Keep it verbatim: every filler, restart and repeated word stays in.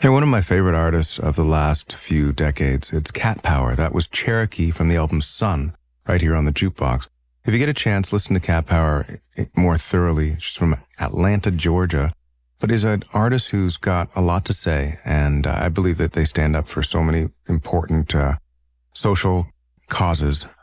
Hey, one of my favorite artists of the last few decades, it's Cat Power. That was Cherokee from the album Sun, right here on the Jukebox. If you get a chance, listen to Cat Power more thoroughly. She's from Atlanta, Georgia, but is an artist who's got a lot to say, and uh, I believe that they stand up for so many important uh, social causes